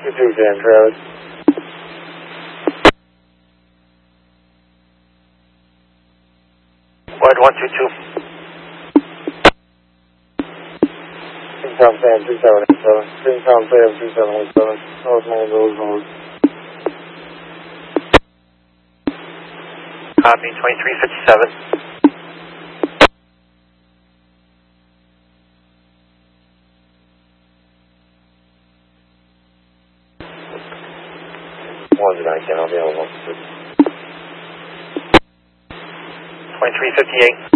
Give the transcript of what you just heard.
22 San Travis. Wide 122. Tom Sam 3787. Tom Sam 3787. North Main Road. Copy 2357. One that I can, I'll be able to. 2358.